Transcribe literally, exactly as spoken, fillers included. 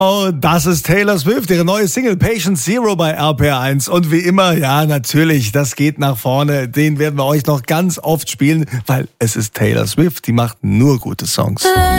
Oh, das ist Taylor Swift, ihre neue Single Patient Zero bei R P R eins. Und wie immer, ja, natürlich, das geht nach vorne. Den werden wir euch noch ganz oft spielen, weil es ist Taylor Swift, die macht nur gute Songs.